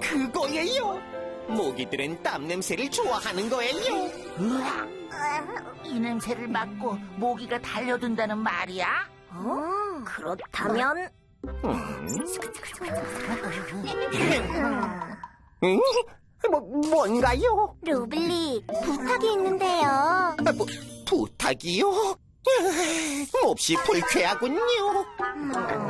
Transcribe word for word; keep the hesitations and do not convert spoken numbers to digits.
그거예요. 모기들은 땀 냄새를 좋아하는 거예요. 으악, 이 냄새를 맡고 모기가 달려든다는 말이야? 어? 그렇다면 음? 음? 뭐, 뭔가요? 로블리, 부탁이 있는데요. 아, 뭐, 부탁이요? 몹시 불쾌하군요. 음.